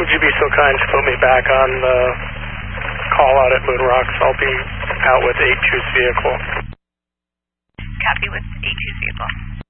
Would you be so kind to put me back on the call out at Moon Rocks? I'll be out with 8-2's vehicle. Copy with 8-2's vehicle.